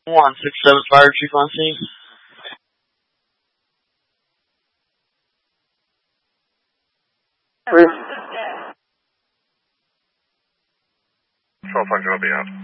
167 fire chief on scene. Control Point, you'll be out.